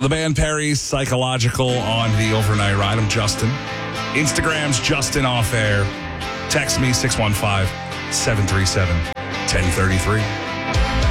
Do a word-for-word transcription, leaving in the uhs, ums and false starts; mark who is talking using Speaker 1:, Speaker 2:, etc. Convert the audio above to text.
Speaker 1: The band Perry's Psychological on the overnight ride. I'm Justin. Instagram's Justin Off Air. Text me six one five, seven three seven, one oh three three.